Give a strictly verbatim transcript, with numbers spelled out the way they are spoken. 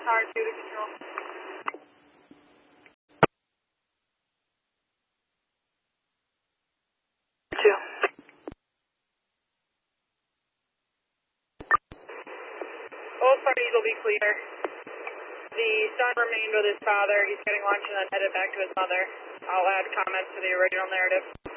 Tower two to control. Two. Both parties will be clear. The son remained with his father. He's getting lunch and then headed back to his mother. I'll add comments to the original narrative.